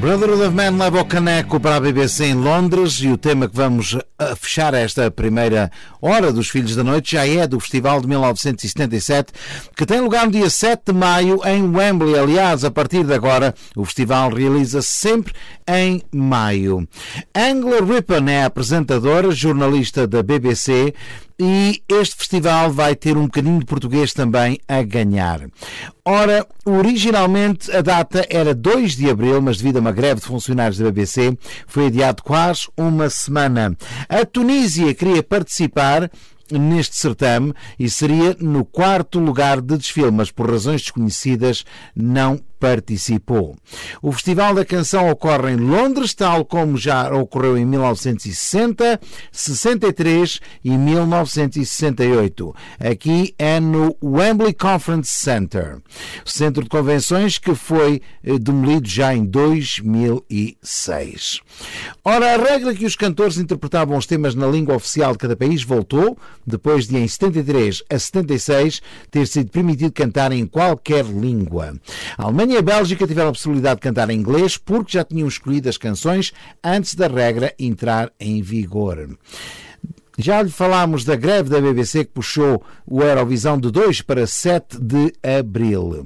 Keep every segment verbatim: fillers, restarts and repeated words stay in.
Brotherhood of Man leva o caneco para a B B C em Londres e o tema que vamos a fechar esta primeira hora dos Filhos da Noite já é do Festival de mil novecentos e setenta e sete, que tem lugar no dia sete de maio em Wembley. Aliás, a partir de agora, o festival realiza-se sempre em maio. Angela Rippon é a apresentadora, jornalista da B B C, e este festival vai ter um bocadinho de português também a ganhar. Ora, originalmente a data era dois de abril, mas devido a uma greve de funcionários da B B C, foi adiado quase uma semana. A Tunísia queria participar neste certame e seria no quarto lugar de desfile, mas por razões desconhecidas não participou. O Festival da Canção ocorre em Londres, tal como já ocorreu em mil novecentos e sessenta, sessenta e três e mil novecentos e sessenta e oito. Aqui é no Wembley Conference Center, centro de convenções que foi demolido já em dois mil e seis. Ora, a regra que os cantores interpretavam os temas na língua oficial de cada país voltou, depois de em setenta e três a setenta e seis ter sido permitido cantar em qualquer língua. A Alemanha e a Bélgica tiveram a possibilidade de cantar em inglês porque já tinham escolhido as canções antes da regra entrar em vigor. Já lhe falámos da greve da B B C que puxou o Eurovisão de dois para sete de abril.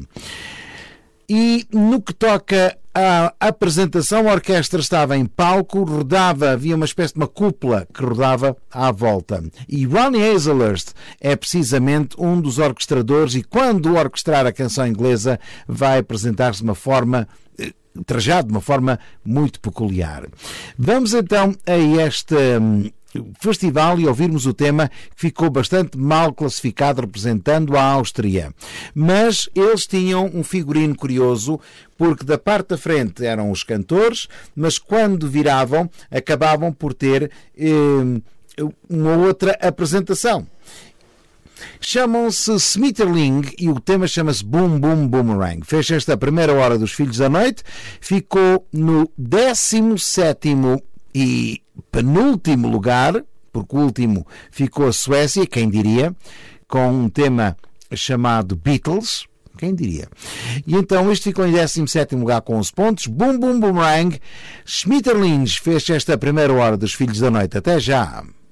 E no que toca à apresentação, a orquestra estava em palco, rodava, havia uma espécie de uma cúpula que rodava à volta. E Ronnie Hazelhurst é precisamente um dos orquestradores e quando orquestrar a canção inglesa vai apresentar-se de uma forma, trajado de uma forma muito peculiar. Vamos então a este festival e ouvirmos o tema que ficou bastante mal classificado representando a Áustria. Mas eles tinham um figurino curioso porque da parte da frente eram os cantores, mas quando viravam acabavam por ter eh, uma outra apresentação. Chamam-se Smitterling e o tema chama-se Boom Boom Boomerang. Fez esta primeira hora dos Filhos da Noite, ficou no décimo sétimo e penúltimo lugar, porque o último ficou a Suécia, quem diria, com um tema chamado Beatles, quem diria. E então este ficou em décimo sétimo lugar com onze pontos. Boom Boom Boomerang. Schmetterlings fez esta primeira hora dos Filhos da Noite. Até já!